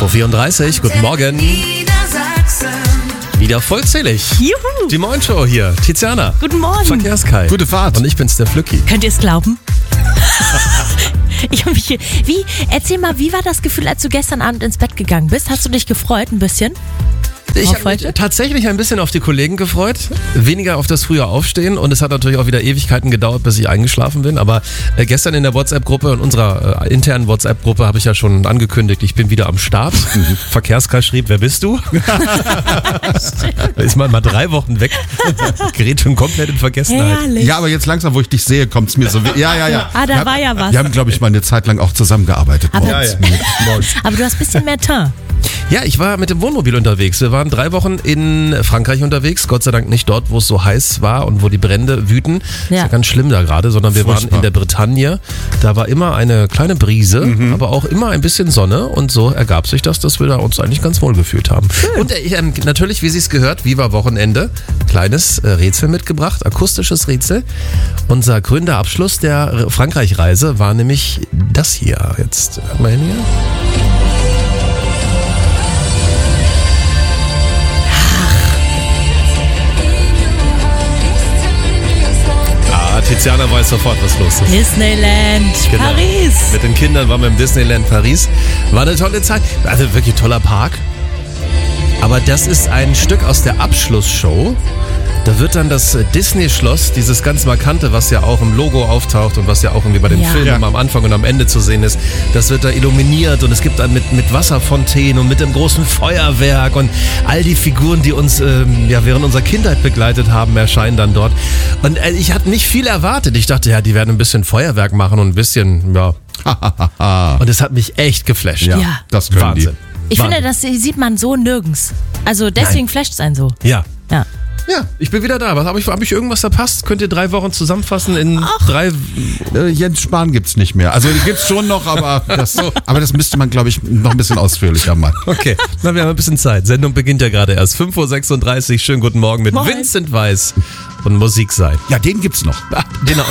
5:34 Uhr, guten Morgen. Wieder vollzählig. Juhu. Die Morgenshow hier. Tiziana. Guten Morgen. Verkehrskai. Gute Fahrt. Und ich bin's, der Flücki. Könnt ihr es glauben? Erzähl mal, wie war das Gefühl, als du gestern Abend ins Bett gegangen bist? Hast du dich gefreut ein bisschen? Ich habe mich tatsächlich ein bisschen auf die Kollegen gefreut, weniger auf das frühe Aufstehen und es hat natürlich auch wieder Ewigkeiten gedauert, bis ich eingeschlafen bin, aber gestern in der WhatsApp-Gruppe, in unserer internen WhatsApp-Gruppe habe ich ja schon angekündigt, ich bin wieder am Start. Verkehrskreis schrieb, wer bist du? Da ist man mal 3 Wochen weg, gerät schon komplett in Vergessenheit. Herrlich. Ja, aber jetzt langsam, wo ich dich sehe, kommt es mir so... Ja. Ah, da war ja was. Wir haben, glaube ich, mal eine Zeit lang auch zusammengearbeitet. Aber- morgens. Aber du hast ein bisschen mehr Teint. Ja, ich war mit dem Wohnmobil unterwegs. Wir waren 3 Wochen in Frankreich unterwegs. Gott sei Dank nicht dort, wo es so heiß war und wo die Brände wüten. Ist ja ganz schlimm da gerade, sondern wir waren in der Bretagne. Da war immer eine kleine Brise, aber auch immer ein bisschen Sonne. Und so ergab sich das, dass wir da uns eigentlich ganz wohl gefühlt haben. Schön. Und natürlich, wie Sie es gehört, Viva Wochenende. Kleines Rätsel mitgebracht, akustisches Rätsel. Unser krönender Abschluss der Frankreich-Reise war nämlich das hier. Jetzt hört mal hin hier. Tiziana weiß sofort, was los ist. Disneyland, Genau. Paris. Mit den Kindern waren wir im Disneyland Paris. War eine tolle Zeit. Also wirklich toller Park. Aber das ist ein Stück aus der Abschlussshow. Da wird dann das Disney-Schloss, dieses ganz markante, was ja auch im Logo auftaucht und was ja auch irgendwie bei den Filmen immer am Anfang und am Ende zu sehen ist, das wird da illuminiert und es gibt dann mit Wasserfontänen und mit dem großen Feuerwerk und all die Figuren, die uns während unserer Kindheit begleitet haben, erscheinen dann dort. Und ich hatte nicht viel erwartet. Ich dachte, ja, die werden ein bisschen Feuerwerk machen und ein bisschen, ja. Und es hat mich echt geflasht. Ja, Ja. das können Wahnsinn. Ich finde, das sieht man so nirgends. Also deswegen flasht es einen so. Ja. Ja. Ja, ich bin wieder da. Hab ich irgendwas verpasst? Könnt ihr 3 Wochen zusammenfassen in 3... Jens Spahn gibt's nicht mehr. Also gibt's schon noch, aber das müsste man, glaube ich, noch ein bisschen ausführlicher machen. Okay, na, wir haben ein bisschen Zeit. Sendung beginnt ja gerade erst. 5:36 Uhr. Schönen guten Morgen mit Moin. Vincent Weiss und Musik sei. Ja, den gibt's noch. Genau.